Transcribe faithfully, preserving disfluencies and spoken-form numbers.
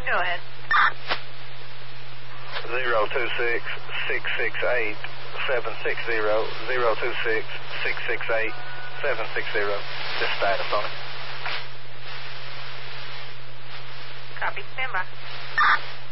Go ahead. zero two six, six six eight, seven six zero, zero two six, six six eight, seven six zero. Just status on it. Copy. Stand by.